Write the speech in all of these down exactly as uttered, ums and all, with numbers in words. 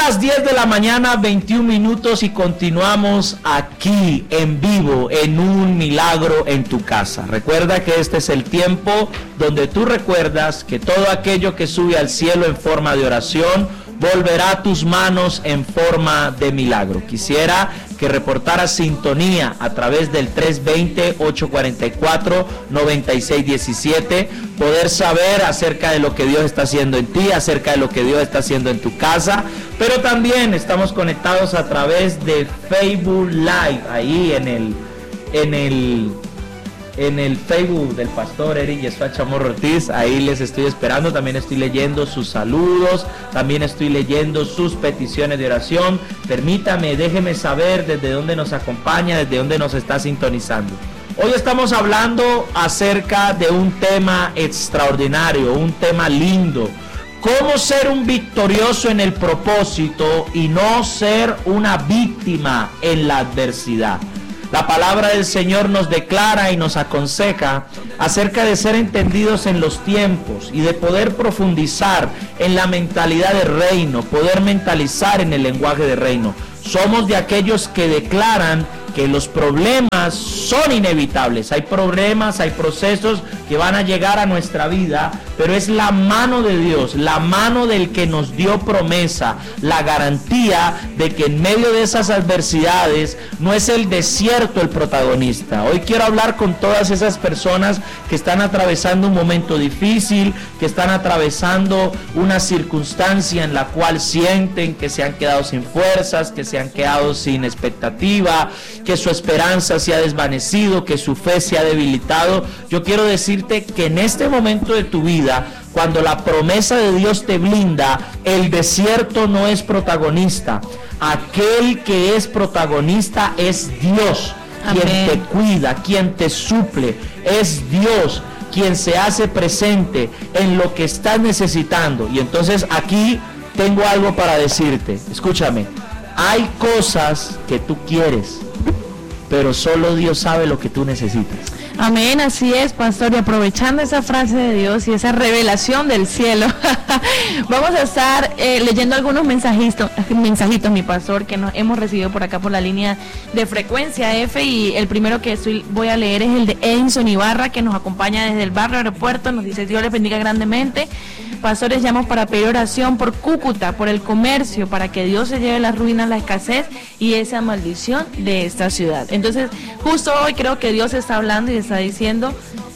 las diez de la mañana, veintiún minutos, y continuamos aquí en vivo en Un Milagro en tu Casa. Recuerda que este es el tiempo donde tú recuerdas que todo aquello que sube al cielo en forma de oración volverá a tus manos en forma de milagro. Quisiera que reportaras sintonía a través del tres dos cero, ocho cuatro cuatro, nueve seis uno siete, poder saber acerca de lo que Dios está haciendo en ti, acerca de lo que Dios está haciendo en tu casa, pero también estamos conectados a través de Facebook Live, ahí en el, en el, en el Facebook del pastor Eric Yeshua Chamorro Ortiz. Ahí les estoy esperando. También estoy leyendo sus saludos, también estoy leyendo sus peticiones de oración. Permítame, déjeme saber desde dónde nos acompaña, desde dónde nos está sintonizando. Hoy estamos hablando acerca de un tema extraordinario, un tema lindo: cómo ser un victorioso en el propósito y no ser una víctima en la adversidad. La palabra del Señor nos declara y nos aconseja acerca de ser entendidos en los tiempos y de poder profundizar en la mentalidad del reino, poder mentalizar en el lenguaje del reino. Somos de aquellos que declaran que los problemas son inevitables. Hay problemas, hay procesos que van a llegar a nuestra vida, pero es la mano de Dios, la mano del que nos dio promesa, la garantía de que en medio de esas adversidades no es el desierto el protagonista. Hoy quiero hablar con todas esas personas que están atravesando un momento difícil, que están atravesando una circunstancia en la cual sienten que se han quedado sin fuerzas, que se han quedado sin expectativa, que su esperanza se ha desvanecido, que su fe se ha debilitado. Yo quiero decirte que en este momento de tu vida, cuando la promesa de Dios te blinda, el desierto no es protagonista. Aquel que es protagonista es Dios. Amén. Quien te cuida, quien te suple, es Dios quien se hace presente en lo que estás necesitando. Y entonces aquí tengo algo para decirte. Escúchame, hay cosas que tú quieres, pero solo Dios sabe lo que tú necesitas. Amén, así es, pastor, y aprovechando esa frase de Dios y esa revelación del cielo, vamos a estar eh, leyendo algunos mensajitos, mensajitos, mi pastor, que nos hemos recibido por acá por la línea de Frecuencia F, y el primero que estoy, voy a leer es el de Edison Ibarra, que nos acompaña desde el barrio Aeropuerto. Nos dice: Dios les bendiga grandemente. Pastores, llamo para pedir oración por Cúcuta, por el comercio, para que Dios se lleve las ruinas, la escasez y esa maldición de esta ciudad. Entonces, justo hoy creo que Dios está hablando y está diciendo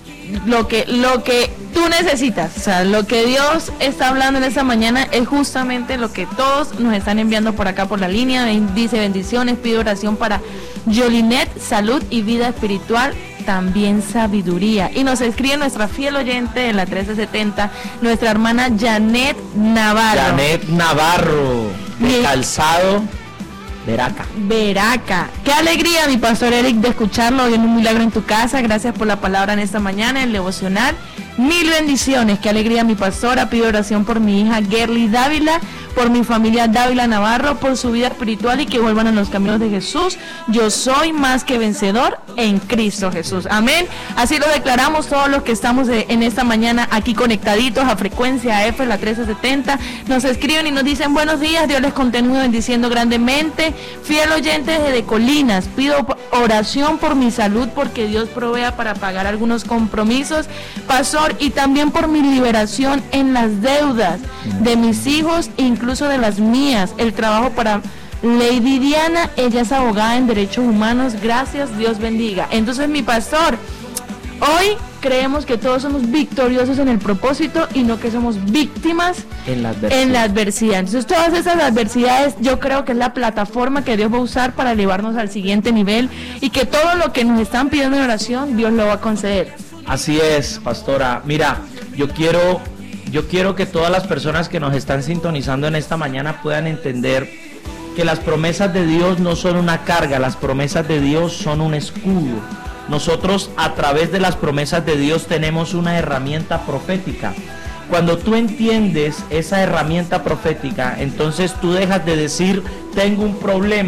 lo que, lo que tú necesitas. O sea, lo que Dios está hablando en esta mañana es justamente lo que todos nos están enviando por acá por la línea. Dice: bendiciones, pido oración para Jolinet, salud y vida espiritual, también sabiduría. Y nos escribe nuestra fiel oyente de la trece setenta, nuestra hermana Janet Navarro. Janet Navarro, de Mi... Calzado Veraca. Veraca. Qué alegría, mi pastor Eric, de escucharlo hoy en Un Milagro en tu Casa. Gracias por la palabra en esta mañana, en el devocional. Mil bendiciones. Qué alegría, mi pastora. Pido oración por mi hija Gerly Dávila, por mi familia Dávila Navarro, por su vida espiritual y que vuelvan a los caminos de Jesús. Yo soy más que vencedor en Cristo Jesús. Amén. Así lo declaramos todos los que estamos de, en esta mañana aquí conectaditos a Frecuencia F, la trece setenta. Nos escriben y nos dicen: buenos días, Dios les continúe bendiciendo grandemente. Fiel oyente desde Colinas, pido oración por mi salud, porque Dios provea para pagar algunos compromisos, pastor, y también por mi liberación en las deudas de mis hijos, incluso de las mías. El trabajo para Lady Diana, ella es abogada en derechos humanos. Gracias, Dios bendiga. Entonces, mi pastor, hoy creemos que todos somos victoriosos en el propósito y no que somos víctimas en la adversidad. En la adversidad. Entonces, todas esas adversidades yo creo que es la plataforma que Dios va a usar para elevarnos al siguiente nivel, y que todo lo que nos están pidiendo en oración, Dios lo va a conceder. Así es, pastora. Mira, yo quiero, yo quiero que todas las personas que nos están sintonizando en esta mañana puedan entender que las promesas de Dios no son una carga, las promesas de Dios son un escudo. Nosotros, a través de las promesas de Dios, tenemos una herramienta profética. Cuando tú entiendes esa herramienta profética, entonces tú dejas de decir: tengo un problema,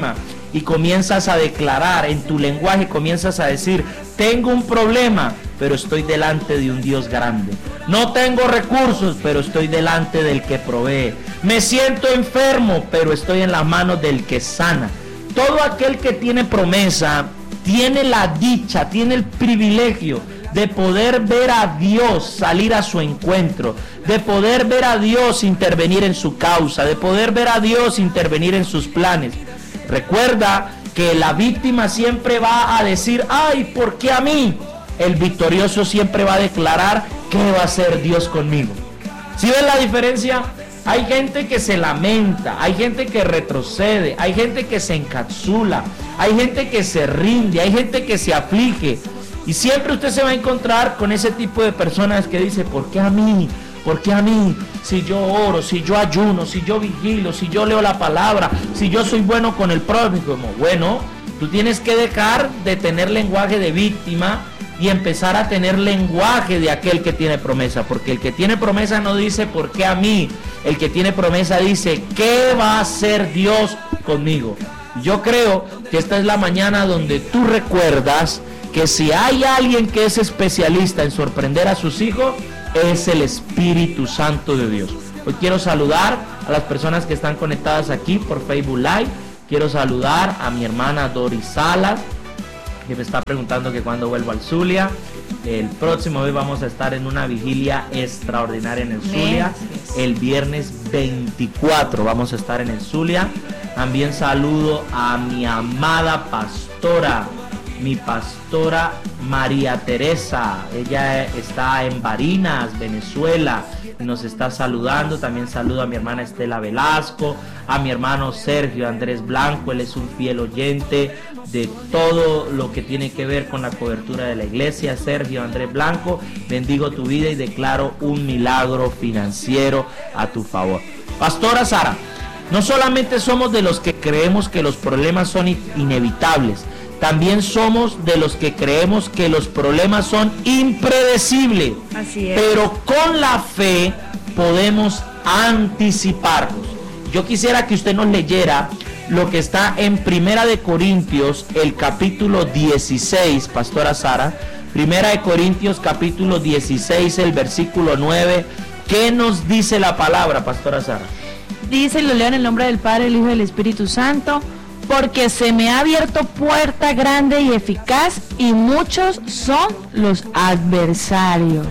y comienzas a declarar en tu lenguaje, comienzas a decir: tengo un problema, pero estoy delante de un Dios grande. No tengo recursos, pero estoy delante del que provee. Me siento enfermo, pero estoy en las manos del que sana. Todo aquel que tiene promesa tiene la dicha, tiene el privilegio de poder ver a Dios salir a su encuentro, de poder ver a Dios intervenir en su causa, de poder ver a Dios intervenir en sus planes. Recuerda que la víctima siempre va a decir: ay, ¿por qué a mí? El victorioso siempre va a declarar: ¿qué va a hacer Dios conmigo? ¿Sí ven la diferencia? Hay gente que se lamenta, hay gente que retrocede, hay gente que se encapsula, hay gente que se rinde, hay gente que se aflige. Y siempre usted se va a encontrar con ese tipo de personas que dice: ¿por qué a mí? ¿Por qué a mí? Si yo oro, si yo ayuno, si yo vigilo, si yo leo la palabra, si yo soy bueno con el prójimo. Bueno, tú tienes que dejar de tener lenguaje de víctima y empezar a tener lenguaje de aquel que tiene promesa, porque el que tiene promesa no dice ¿por qué a mí? El que tiene promesa dice: ¿qué va a hacer Dios conmigo? Yo creo que esta es la mañana donde tú recuerdas que si hay alguien que es especialista en sorprender a sus hijos, es el Espíritu Santo de Dios. Hoy quiero saludar a las personas que están conectadas aquí por Facebook Live. Quiero saludar a mi hermana Doris Salas, que me está preguntando que cuándo vuelvo al Zulia. El próximo mes vamos a estar en una vigilia extraordinaria en el Zulia. El viernes veinticuatro vamos a estar en el Zulia. También saludo a mi amada pastora, mi pastora María Teresa. Ella está en Barinas, Venezuela, y nos está saludando. También saludo a mi hermana Estela Velasco, a mi hermano Sergio Andrés Blanco. Él es un fiel oyente de todo lo que tiene que ver con la cobertura de la iglesia. Sergio Andrés Blanco, bendigo tu vida y declaro un milagro financiero a tu favor. Pastora Sara, no solamente somos de los que creemos que los problemas son inevitables, también somos de los que creemos que los problemas son impredecibles. Así es. Pero con la fe podemos anticiparlos. Yo quisiera que usted nos leyera lo que está en Primera de Corintios, el capítulo dieciséis, Pastora Sara. Primera de Corintios, capítulo dieciséis, el versículo nueve. ¿Qué nos dice la palabra, Pastora Sara? Dice, y lo leo en el nombre del Padre, el Hijo y del Espíritu Santo: porque se me ha abierto puerta grande y eficaz, y muchos son los adversarios.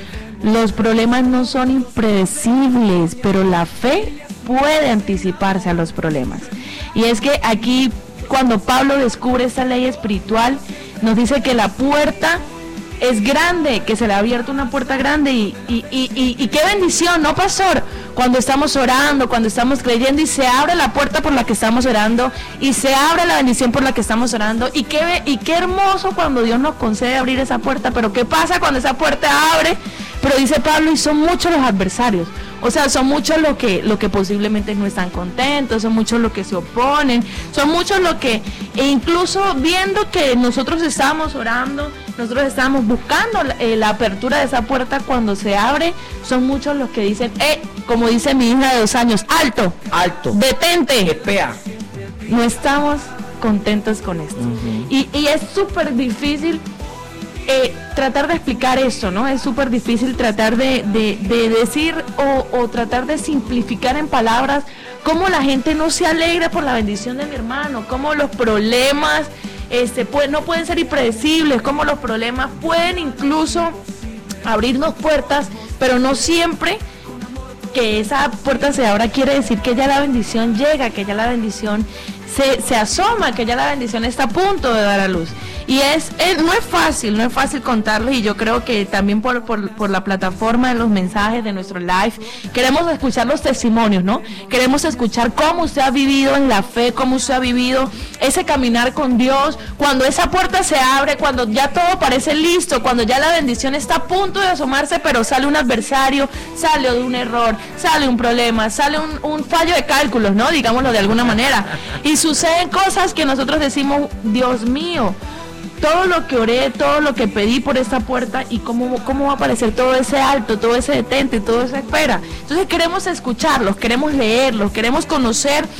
Los problemas no son impredecibles, pero la fe puede anticiparse a los problemas. Y es que aquí, cuando Pablo descubre esta ley espiritual, nos dice que la puerta es grande, que se le ha abierto una puerta grande, y, y, y, y, y qué bendición, ¿no, pastor? Cuando estamos orando, cuando estamos creyendo y se abre la puerta por la que estamos orando, y se abre la bendición por la que estamos orando, y qué, y qué hermoso cuando Dios nos concede abrir esa puerta. Pero ¿qué pasa cuando esa puerta abre? Pero dice Pablo, y son muchos los adversarios. O sea, son muchos los que, lo que posiblemente no están contentos, son muchos los que se oponen, son muchos los que, e incluso viendo que nosotros estábamos orando, nosotros estábamos buscando la, eh, la apertura de esa puerta, cuando se abre, son muchos los que dicen, eh, como dice mi hija de dos años, alto, alto, detente, espea. No estamos contentos con esto. Uh-huh. y, y es súper difícil Eh, tratar de explicar eso, ¿no? Es súper difícil tratar de, de, de decir o, o tratar de simplificar en palabras cómo la gente no se alegra por la bendición de mi hermano, cómo los problemas este, pues, no pueden ser impredecibles, cómo los problemas pueden incluso abrirnos puertas, pero no siempre que esa puerta se abra quiere decir que ya la bendición llega, que ya la bendición se, se asoma, que ya la bendición está a punto de dar a luz. Y es, es no es fácil, no es fácil contarlo, y yo creo que también por, por, por la plataforma de los mensajes de nuestro live, queremos escuchar los testimonios, ¿no? Queremos escuchar cómo usted ha vivido en la fe, cómo usted ha vivido ese caminar con Dios, cuando esa puerta se abre, cuando ya todo parece listo, cuando ya la bendición está a punto de asomarse, pero sale un adversario, sale de un error, sale un problema, sale un, un fallo de cálculos, ¿no? Digámoslo de alguna manera. Y suceden cosas que nosotros decimos, Dios mío, todo lo que oré, todo lo que pedí por esta puerta, y cómo, cómo va a aparecer todo ese alto, todo ese detente, todo esa espera. Entonces queremos escucharlos, queremos leerlos, queremos conocer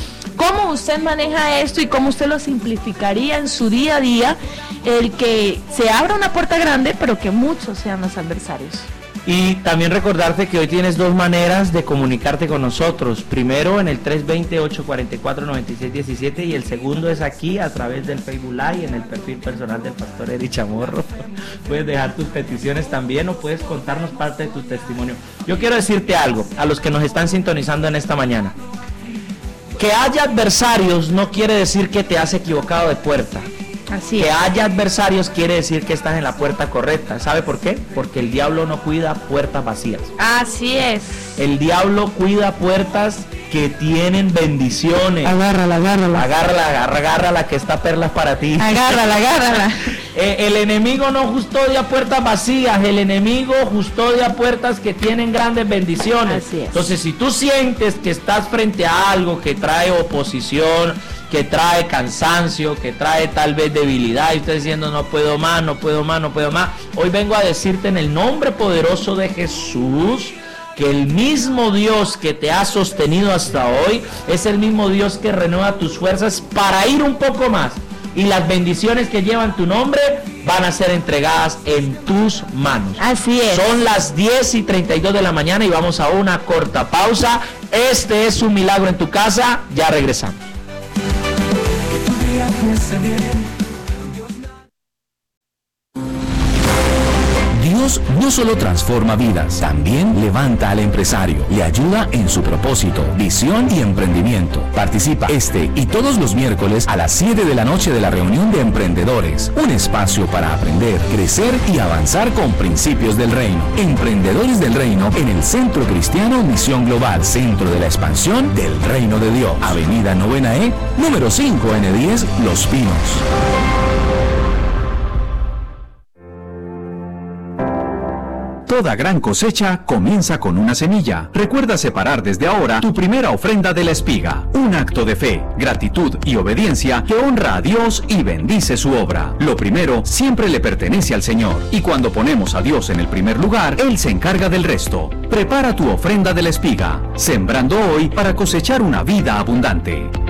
¿Cómo usted maneja esto y cómo usted lo simplificaría en su día a día? El que se abra una puerta grande, pero que muchos sean los adversarios. Y también recordarte que hoy tienes dos maneras de comunicarte con nosotros. Primero en el tres dos cero, ocho cuatro cuatro, nueve seis uno siete y el segundo es aquí a través del Facebook Live en el perfil personal del pastor Eric Chamorro. Puedes dejar tus peticiones también o puedes contarnos parte de tu testimonio. Yo quiero decirte algo a los que nos están sintonizando en esta mañana. Que haya adversarios no quiere decir que te has equivocado de puerta. Así que es. haya adversarios quiere decir que estás en la puerta correcta. ¿Sabe por qué? Porque el diablo no cuida puertas vacías. Así es. El diablo cuida puertas que tienen bendiciones. Agárrala, agárrala. Agárrala, agarra, agárrala, que esta perla es para ti. Agárrala, agárrala. eh, el enemigo no custodia puertas vacías, el enemigo custodia puertas que tienen grandes bendiciones. Así es. Entonces, si tú sientes que estás frente a algo que trae oposición, que trae cansancio, que trae tal vez debilidad, y estás diciendo no puedo más, no puedo más, no puedo más, hoy vengo a decirte en el nombre poderoso de Jesús, que el mismo Dios que te ha sostenido hasta hoy, es el mismo Dios que renueva tus fuerzas para ir un poco más, y las bendiciones que llevan tu nombre van a ser entregadas en tus manos. Así es. Son las diez y treinta y dos de la mañana y vamos a una corta pausa. Este es Un Milagro en tu Casa, ya regresamos. Dios no solo transforma vidas, también levanta al empresario, le ayuda en su propósito, visión y emprendimiento. Participa este y todos los miércoles a las siete de la noche de la reunión de emprendedores, un espacio para aprender, crecer y avanzar con principios del reino. Emprendedores del Reino en el Centro Cristiano Misión Global, Centro de la Expansión del Reino de Dios, Avenida Novena E, número cinco N diez, Los Pinos. Toda gran cosecha comienza con una semilla. Recuerda separar desde ahora tu primera ofrenda de la espiga. Un acto de fe, gratitud y obediencia que honra a Dios y bendice su obra. Lo primero siempre le pertenece al Señor. Y cuando ponemos a Dios en el primer lugar, Él se encarga del resto. Prepara tu ofrenda de la espiga, sembrando hoy para cosechar una vida abundante.